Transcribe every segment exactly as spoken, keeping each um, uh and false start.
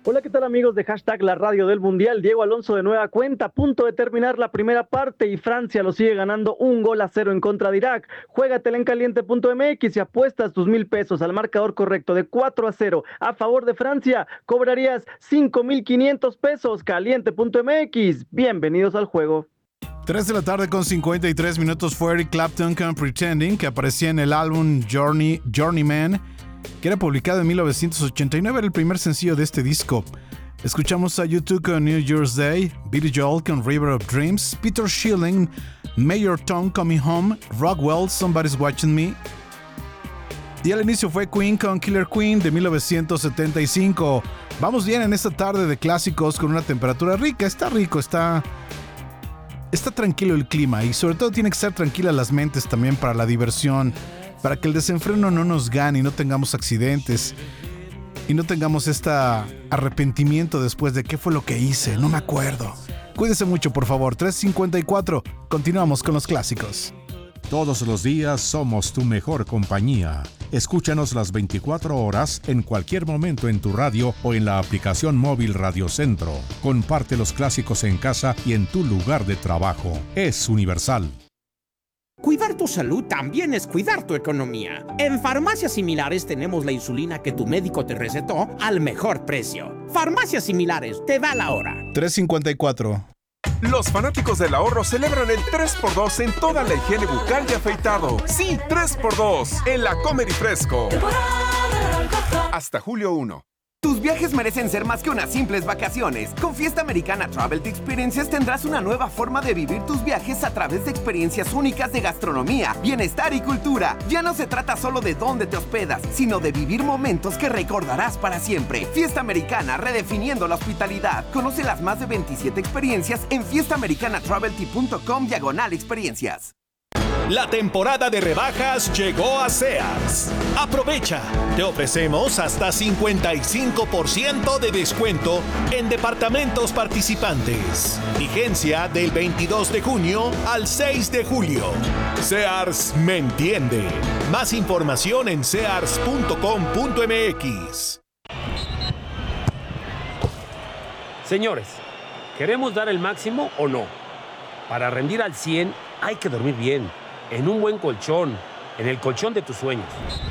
Hola, ¿qué tal amigos de Hashtag La Radio del Mundial? Diego Alonso de nueva cuenta, a punto de terminar la primera parte y Francia lo sigue ganando un gol a cero en contra de Irak. Juégatela en caliente punto m x y apuestas tus mil pesos al marcador correcto de cuatro a cero a favor de Francia. Cobrarías cinco mil quinientos pesos. caliente punto m x. Bienvenidos al juego. tres de la tarde con cincuenta y tres minutos fue Eric Clapton con Pretending, que aparecía en el álbum Journey, Journeyman, que era publicado en mil novecientos ochenta y nueve, era el primer sencillo de este disco. Escuchamos a U dos con New Year's Day, Billy Joel con River of Dreams, Peter Schilling, Mayor Tom Coming Home, Rockwell, Somebody's Watching Me. Y al inicio fue Queen con Killer Queen de mil novecientos setenta y cinco. Vamos bien en esta tarde de clásicos con una temperatura rica, está rico, está... Está tranquilo el clima y sobre todo tiene que estar tranquilas las mentes también para la diversión, para que el desenfreno no nos gane y no tengamos accidentes y no tengamos este arrepentimiento después de qué fue lo que hice, no me acuerdo. Cuídese mucho, por favor. tres cincuenta y cuatro, continuamos con los clásicos. Todos los días somos tu mejor compañía. Escúchanos las veinticuatro horas en cualquier momento en tu radio o en la aplicación móvil Radio Centro. Comparte los clásicos en casa y en tu lugar de trabajo. Es universal. Cuidar tu salud también es cuidar tu economía. En Farmacias Similares tenemos la insulina que tu médico te recetó al mejor precio. Farmacias Similares, te da la hora. tres cincuenta y cuatro. Los fanáticos del ahorro celebran el tres por dos en toda la higiene bucal y afeitado. Sí, tres por dos en la Comer y Fresco. Hasta julio primero. Tus viajes merecen ser más que unas simples vacaciones. Con Fiesta Americana Travel Experiences tendrás una nueva forma de vivir tus viajes a través de experiencias únicas de gastronomía, bienestar y cultura. Ya no se trata solo de dónde te hospedas, sino de vivir momentos que recordarás para siempre. Fiesta Americana, redefiniendo la hospitalidad. Conoce las más de veintisiete experiencias en fiesta americana travel t punto com diagonal experiencias. La temporada de rebajas llegó a Sears. Aprovecha, te ofrecemos hasta cincuenta y cinco por ciento de descuento en departamentos participantes. Vigencia del veintidós de junio al seis de julio. Sears me entiende. Más información en sears punto com punto m x. Señores, ¿queremos dar el máximo o no? Para rendir al cien hay que dormir bien, en un buen colchón, en el colchón de tus sueños.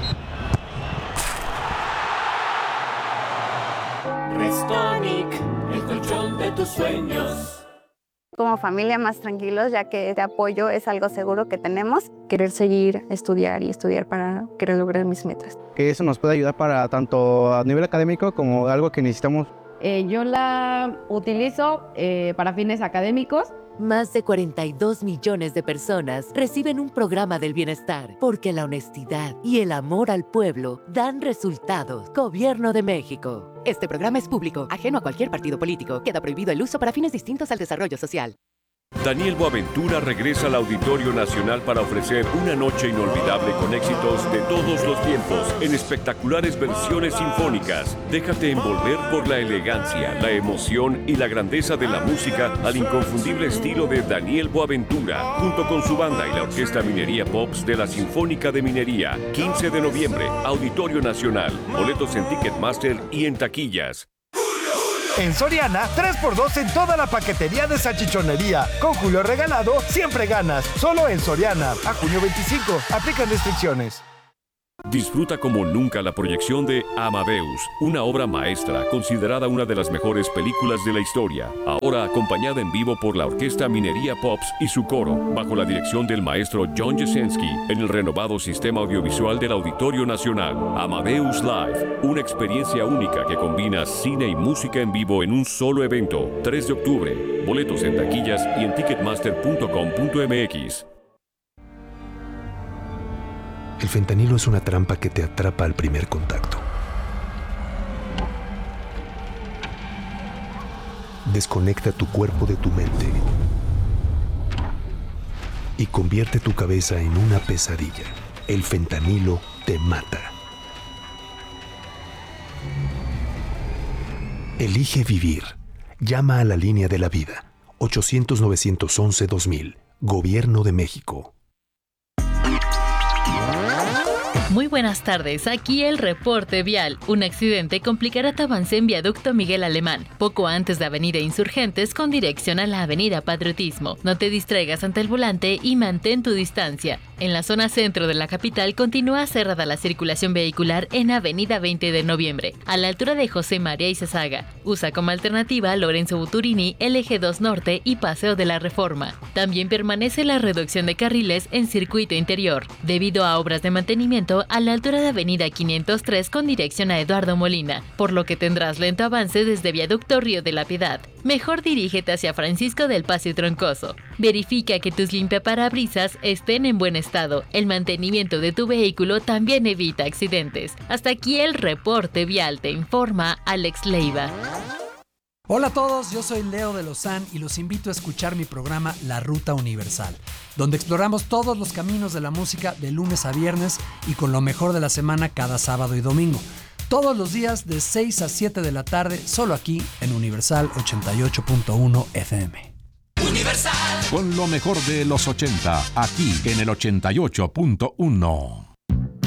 Restonic, el colchón de tus sueños. Como familia más tranquilos, ya que este apoyo es algo seguro que tenemos. Querer seguir, estudiar y estudiar para querer lograr mis metas. Que eso nos puede ayudar para tanto a nivel académico como algo que necesitamos. Eh, yo la utilizo eh, para fines académicos. Más de cuarenta y dos millones de personas reciben un programa del bienestar porque la honestidad y el amor al pueblo dan resultados. Gobierno de México. Este programa es público, ajeno a cualquier partido político. Queda prohibido el uso para fines distintos al desarrollo social. Daniel Boaventura regresa al Auditorio Nacional para ofrecer una noche inolvidable con éxitos de todos los tiempos en espectaculares versiones sinfónicas. Déjate envolver por la elegancia, la emoción y la grandeza de la música al inconfundible estilo de Daniel Boaventura, junto con su banda y la Orquesta Minería Pops de la Sinfónica de Minería. quince de noviembre, Auditorio Nacional. Boletos en Ticketmaster y en taquillas. En Soriana, tres por dos en toda la paquetería de salchichonería. Con Julio Regalado, siempre ganas. Solo en Soriana. A junio veinticinco. Aplican restricciones. Disfruta como nunca la proyección de Amadeus, una obra maestra considerada una de las mejores películas de la historia, ahora acompañada en vivo por la Orquesta Minería Pops y su coro, bajo la dirección del maestro John Jasenski, en el renovado sistema audiovisual del Auditorio Nacional. Amadeus Live, una experiencia única que combina cine y música en vivo en un solo evento. tres de octubre, boletos en taquillas y en ticketmaster punto com punto m x. El fentanilo es una trampa que te atrapa al primer contacto. Desconecta tu cuerpo de tu mente y convierte tu cabeza en una pesadilla. El fentanilo te mata. Elige vivir. Llama a la línea de la vida. ochocientos, novecientos once, dos mil. Gobierno de México. Muy buenas tardes, aquí el reporte vial. Un accidente complicará tu avance en viaducto Miguel Alemán, poco antes de Avenida Insurgentes con dirección a la Avenida Patriotismo. No te distraigas ante el volante y mantén tu distancia. En la zona centro de la capital continúa cerrada la circulación vehicular en Avenida veinte de noviembre, a la altura de José María Izazaga. Usa como alternativa Lorenzo Buturini, el Eje dos Norte y Paseo de la Reforma. También permanece la reducción de carriles en circuito interior, debido a obras de mantenimiento a la altura de Avenida quinientos tres con dirección a Eduardo Molina, por lo que tendrás lento avance desde Viaducto Río de la Piedad. Mejor dirígete hacia Francisco del Paso y Troncoso. Verifica que tus limpiaparabrisas estén en buen estado. El mantenimiento de tu vehículo también evita accidentes. Hasta aquí el reporte vial, te informa Alex Leiva. Hola a todos, yo soy Leo de Lozán y los invito a escuchar mi programa La Ruta Universal, donde exploramos todos los caminos de la música de lunes a viernes y con lo mejor de la semana cada sábado y domingo. Todos los días de seis a siete de la tarde, solo aquí en Universal ochenta y ocho punto uno F M. Universal. Con lo mejor de los ochenta, aquí en el ochenta y ocho punto uno.